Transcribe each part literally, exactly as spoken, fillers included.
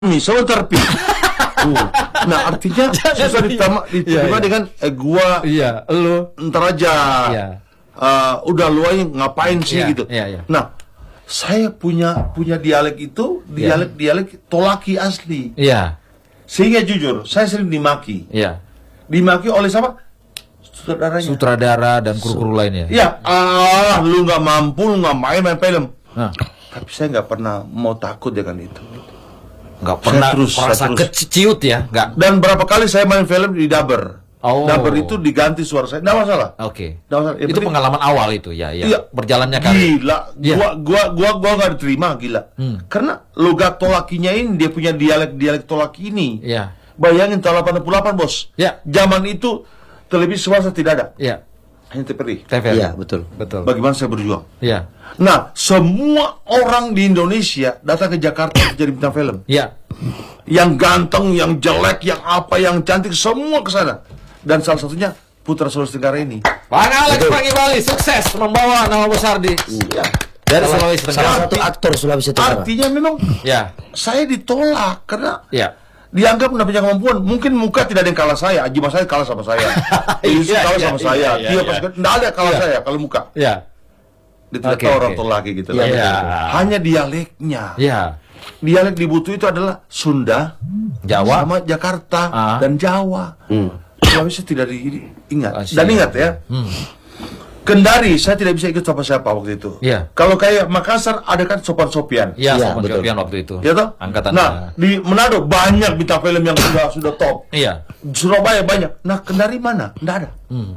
Nih, sebentar pi. Uh, nah artinya susah ditama, diterima iya. dengan eh, gua Iya, lu ntar aja. Iya. Uh, udah lu aja ngapain sih Iya, gitu. iya, iya. Nah, saya punya punya dialek itu dialek dialek Tolaki asli. Iya. Sehingga jujur, saya sering dimaki. Iya. Dimaki oleh siapa? Sutradaranya. Sutradara dan kru-kru lainnya. Ya, ah, lu nggak mampu, lu nggak main main film. Nah. Tapi saya nggak pernah mau takut dengan itu. Nggak pernah terus, merasa terus. keciut ya, nggak. Dan berapa kali saya main film di dubber. Oh. Dubber itu diganti suara saya, nggak masalah. Oke. Nggak masalah. Yang Itu penting- pengalaman awal itu ya, ya. Iya. Berjalannya karir. Gila, Iya. gua gua gua gua nggak diterima, gila. Hmm. Karena logat Tolakinya ini dia punya dialek-dialek Tolaki ini. Iya. Bayangin tahun delapan puluh delapan, Bos. Iya. Zaman itu televisi swasta tidak ada. Iya. Hanya T V R I. T V R. Iya, betul. Betul. Bagaimana saya berjuang? Iya. Nah, semua orang di Indonesia datang ke Jakarta untuk jadi bintang film. Iya. Yang ganteng, yang jelek, yang apa, yang cantik, semua ke sana. Dan salah satunya Putra Sulawesi Tenggara ini. Bang Alex Pangi Bali sukses membawa nama besar di Ya. dari Sulawesi Salah Tenggara. satu aktor Sulawesi Tenggara. Artinya memang Ya. saya ditolak karena Ya. dianggap nggak punya kemampuan. Mungkin muka tidak ada yang kalah saya. Haji Mas saya kalah sama saya. Yusuf Iya, kalah iya, sama iya, saya. iya, Tio iya. Pascal tidak ada yang kalah Iya. saya kalau muka. Ya. Dia tidak Oke, tahu oke. orang Tolaki gitu. Iya, lah. Iya. Hanya dialeknya. Ya. Dialek dibutuh itu adalah Sunda, Jawa. sama Jakarta Ah. dan Jawa. Hmm. Sulawesi tidak diingat. Ah, Dan siap. ingat ya. Hmm. Kendari saya tidak bisa ikut siapa-siapa waktu itu. Iya. Kalau kayak Makassar ada kan Sopan Sopian. Iya, Iya, Sopan betul. Sopian waktu itu. Ya toh? Angkatan. Nah, di Manado banyak bintang film yang sudah sudah top. Iya. Surabaya banyak. Nah, Kendari mana? Nggak ada. Hmm.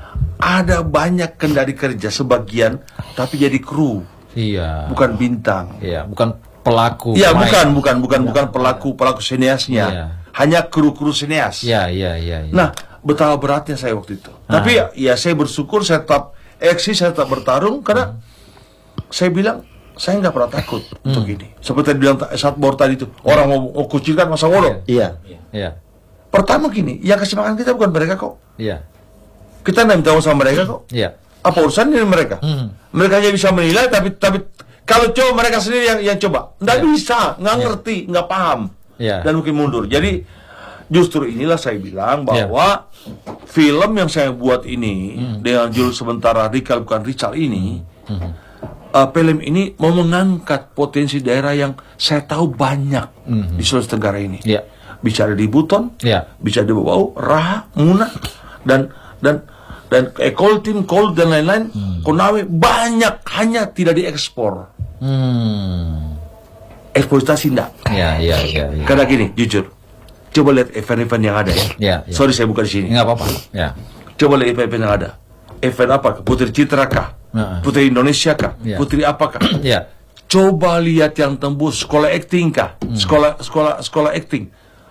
Ada banyak Kendari kerja sebagian, tapi jadi kru, Iya. bukan bintang. Iya, bukan pelaku. Iya, pemain. bukan, bukan, bukan, bukan pelaku pelaku sineasnya. Iya. Hanya kru-kru sineas. Iya, iya, iya. iya. Nah, betapa beratnya saya waktu itu. Ah. Tapi ya, ya saya bersyukur, saya tetap eksis, saya tetap bertarung karena saya bilang saya nggak pernah takut untuk ini. Seperti yang bilang ta- saat bor tadi itu, orang mau, mau kucilkan masa wolo. Iya. Iya. Pertama gini, yang kasih makan kita bukan mereka kok. Iya. Kita nggak minta uang sama mereka kok. Iya. Apa urusan dengan mereka? Hmm. Mereka hanya bisa menilai, tapi tapi kalau coba mereka sendiri yang yang coba, nggak Iya. bisa, nggak ngerti, nggak paham, Iya. dan mungkin mundur. Jadi justru inilah saya bilang Iya. bahwa film yang saya buat ini Hmm. dengan judul sementara Rikal bukan Richard ini, Hmm. uh, film ini mau mengangkat potensi daerah yang saya tahu banyak Hmm. di Sulawesi Tenggara ini. Iya. Bisa ada di Buton, Iya. bisa di Bawau, Raha, Muna, dan dan dan Ekol Tim, Kol dan lain-lain, Konawe banyak, hanya tidak diekspor. Hmm. Eksploitasi enggak. Iya, iya, iya, iya. Karena gini, jujur, coba lihat event-event yang ada ya. Iya, iya. Sorry saya buka di sini. Enggak apa-apa. Ya. Coba lihat event-event yang ada. Event apa? Putri Citra kah? Heeh. Putri Indonesia kah? Iya. Putri apakah? Iya. Coba lihat yang tembus sekolah acting kah? Sekolah sekolah sekolah acting.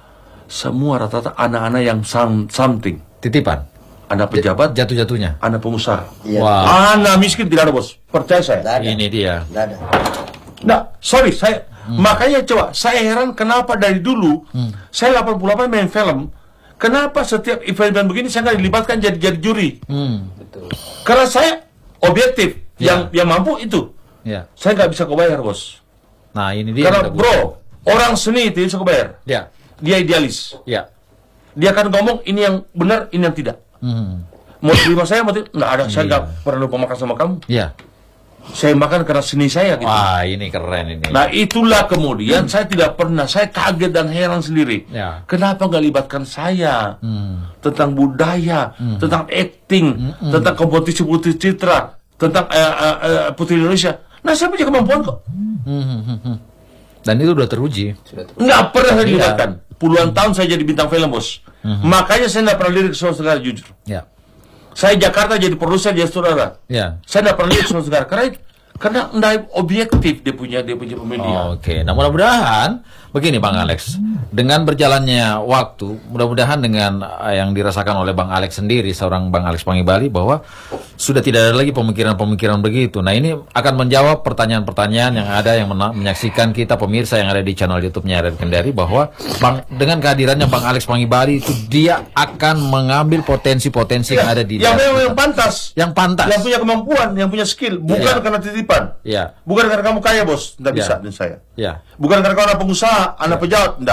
Semua rata-rata anak-anak yang some- something. Titipan. Anak pejabat, Jatuh-jatuhnya. anak pengusaha. Iya. Wah. Anak miskin tidak ada, Bos. Percaya saya. Nggak ada. Ini dia. Nggak ada. Nah, sorry, saya makanya coba saya heran kenapa dari dulu saya delapan puluh delapan main film, kenapa setiap event-event begini saya nggak dilibatkan jadi jadi juri? Hmm. Karena saya objektif, yang Ya. yang mampu itu. Ya. Saya nggak bisa kebayar, Bos. Nah, ini dia. Karena yang kita bro, butuh. orang seni tidak bisa kebayar. Ya. Dia idealis. Ya. Dia akan ngomong ini yang benar, ini yang tidak. Hmm. Mau terima saya, mau tidak, nggak ada. Saya Iya. nggak pernah lupa makan sama kamu. Ya. Saya makan karena seni saya gitu. Wah, ini keren ini. Nah itulah kemudian saya tidak pernah, saya kaget dan heran sendiri. Ya. Kenapa nggak libatkan saya Hmm. tentang budaya, tentang acting, tentang kompetisi putri citra, tentang eh, eh, eh, putri Indonesia. Nah saya punya kemampuan kok. Hmm, hmm, hmm, hmm. Dan itu udah teruji. Nggak pernah saya Iya. dilibatkan. Puluhan tahun saya jadi bintang film, Bos. Makanya saya nggak pernah lirik Sulawesi Tenggara, jujur. Ya. Saya Jakarta jadi produser, jadi saudara. Ya. Saya nggak pernah lirik Sulawesi Tenggara karena karena nggak objektif dia punya dia punya pemedia. Oke, nah mudah-mudahan begini Bang Alex, dengan berjalannya waktu, mudah-mudahan dengan eh, yang dirasakan oleh Bang Alex sendiri, seorang Bang Alex Pangi Bali, bahwa sudah tidak ada lagi pemikiran-pemikiran begitu. Nah ini akan menjawab pertanyaan-pertanyaan yang ada yang mena- menyaksikan kita pemirsa yang ada di channel YouTube-nya R R Kendari, bahwa Bang, dengan kehadirannya Bang Alex Pangi Bali itu dia akan mengambil potensi-potensi yang ada di yang dalam memang kita. yang pantas, yang pantas, yang punya kemampuan, yang punya skill, bukan Iya. karena titipan, ya, bukan karena kamu kaya, Bos, tidak Iya. bisa dengan saya, ya, bukan karena kau orang pengusaha, anak pejabat.